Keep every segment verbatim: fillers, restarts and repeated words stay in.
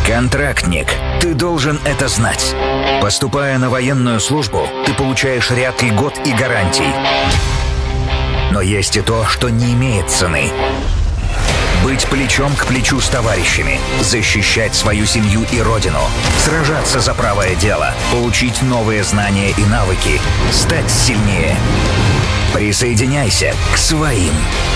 Контрактник. Ты должен это знать. Поступая на военную службу, ты получаешь ряд льгот и гарантий. Но есть и то, что не имеет цены. Быть плечом к плечу с товарищами, защищать свою семью и родину, сражаться за правое дело, получить новые знания и навыки, стать сильнее. Присоединяйся к своим.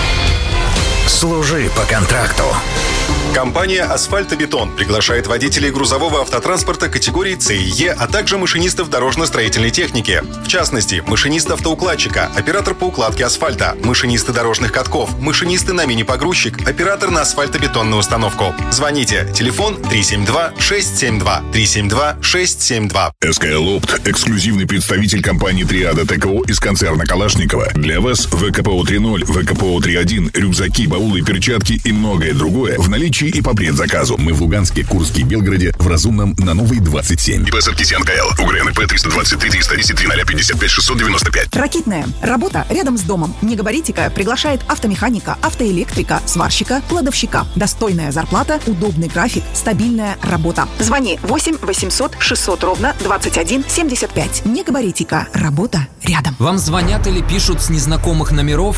Служи по контракту. Компания «Асфальтобетон» приглашает водителей грузового автотранспорта категории С и Е, а также машинистов дорожно-строительной техники. В частности, машинист автоукладчика, оператор по укладке асфальта, машинисты дорожных катков, машинисты на мини-погрузчик, оператор на асфальтобетонную установку. Звоните. Телефон три семь два шесть семь два, три семь два шесть семь два. СК-Лопт – эксклюзивный представитель компании «Триада ТКО» из концерна Калашникова. Для вас ВКПО три ноль, ВКПО три один, рюкзаки, баулы, перчатки и многое другое в наличии и по предзаказу. Мы в Луганске, Курске, Белгороде, в Разумном, на Новой двадцать семь. ИП Саркисян КЛ. УГРНП триста двадцать три триста десять три ноль пятьдесят пять шестьсот девяносто пять. Ракитная. Работа рядом с домом. Негабаритика приглашает автомеханика, автоэлектрика, сварщика, кладовщика. Достойная зарплата, удобный график, стабильная работа. Звони восемь восемьсот шестьсот ровно двадцать один семьдесят пять. Негабаритика. Работа рядом. Вам звонят или пишут с незнакомых номеров?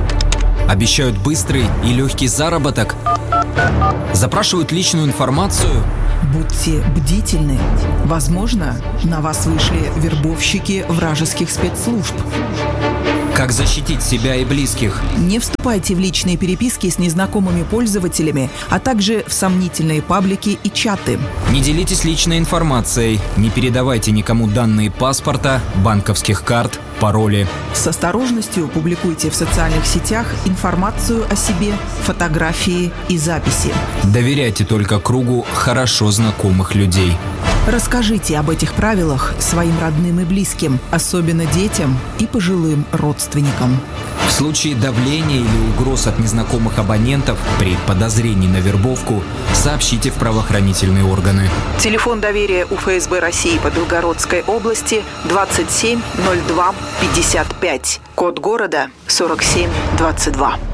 Обещают быстрый и легкий заработок? Запрашивают личную информацию? Будьте бдительны. Возможно, на вас вышли вербовщики вражеских спецслужб. Как защитить себя и близких? Не вступайте в личные переписки с незнакомыми пользователями, а также в сомнительные паблики и чаты. Не делитесь личной информацией, не передавайте никому данные паспорта, банковских карт, пароли. С осторожностью публикуйте в социальных сетях информацию о себе, фотографии и записи. Доверяйте только кругу хорошо знакомых людей. Расскажите об этих правилах своим родным и близким, особенно детям и пожилым родственникам. В случае давления или угроз от незнакомых абонентов при подозрении на вербовку сообщите в правоохранительные органы. Телефон доверия у ФСБ России по Белгородской области двадцать семь ноль два пятьдесят пять. Код города сорок семь двадцать два.